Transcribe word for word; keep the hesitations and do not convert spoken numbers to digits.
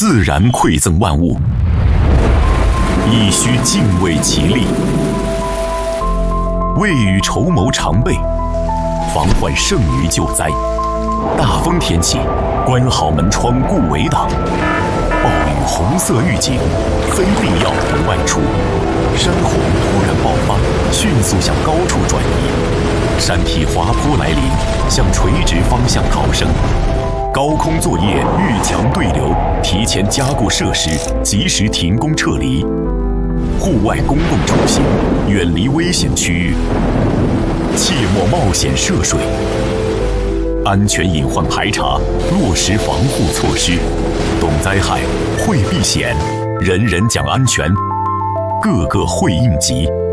自然馈赠万物，亦须敬畏其力。未雨绸缪常备，防患胜于救灾。大风天气，关好门窗顾围挡。暴雨红色预警，非必要不外出。山洪突然爆发，迅速向高处转移。山体滑坡来临，向垂直方向逃生。高空作业遇强对流，提前加固设施，及时停工撤离。户外公共出行，远离危险区域，切莫冒险涉水。安全隐患排查，落实防护措施。懂灾害，会避险，人人讲安全，个个会应急。